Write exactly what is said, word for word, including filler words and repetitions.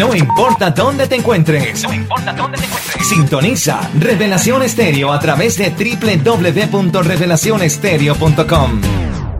No importa dónde te encuentres. No importa dónde te encuentres. Sintoniza Revelación Estéreo a través de doble u doble u doble u punto revelación estéreo punto com.